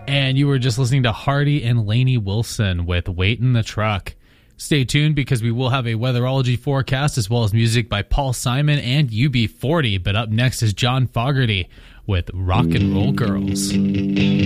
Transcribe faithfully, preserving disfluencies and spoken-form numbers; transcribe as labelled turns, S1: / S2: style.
S1: And you were just listening to Hardy and Lainey Wilson with Wait in the Truck. Stay tuned because we will have a weatherology forecast as well as music by Paul Simon and U B forty. But up next is John Fogerty with Rock and Roll Girls.